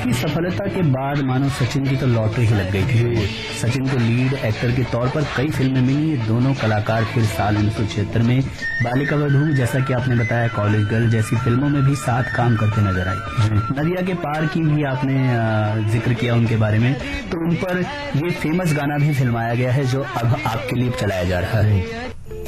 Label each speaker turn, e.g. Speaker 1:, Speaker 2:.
Speaker 1: की सफलता के बाद मानो सचिन की तो लॉटरी ही लग गई थी। सचिन को लीड एक्टर के तौर पर कई फिल्में मिली। ये दोनों कलाकार फिर साल 1976 में बालिका वधू, जैसा कि आपने बताया, कॉलेज गर्ल जैसी फिल्मों में भी साथ काम करते नजर आए। नदिया के पार की भी आपने जिक्र किया उनके बारे में, तो उन पर ये फेमस गाना भी फिल्माया गया है जो अब आपके लिए चलाया जा रहा है।